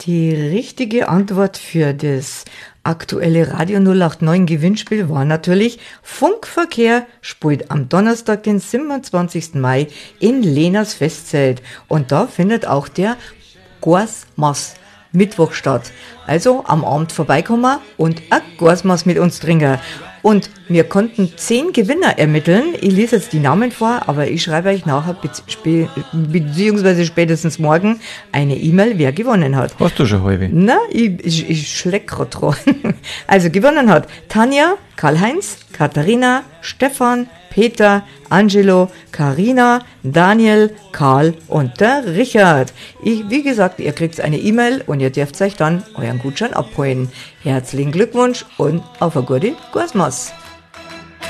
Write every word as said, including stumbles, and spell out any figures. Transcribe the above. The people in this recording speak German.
Die richtige Antwort für das aktuelle Radio null acht neun Gewinnspiel war natürlich Funkverkehr spielt am Donnerstag, den siebenundzwanzigsten Mai in Lehners Festzelt. Und da findet auch der Gorsmaß Mittwoch statt. Also am Abend vorbeikommen und ein Gorsmaß mit uns trinken. Und wir konnten zehn Gewinner ermitteln. Ich lese jetzt die Namen vor, aber ich schreibe euch nachher be- spe- beziehungsweise spätestens morgen eine E-Mail, wer gewonnen hat. Hast du schon halbe? Na, ich, ich, ich schläg grad dran. Also gewonnen hat Tanja, Karl-Heinz, Katharina, Stefan, Peter, Angelo, Karina, Daniel, Karl und der Richard. Ich, wie gesagt, ihr kriegt eine E-Mail und ihr dürft euch dann euren Gutschein abholen. Herzlichen Glückwunsch und auf eine gute Gorsmaß.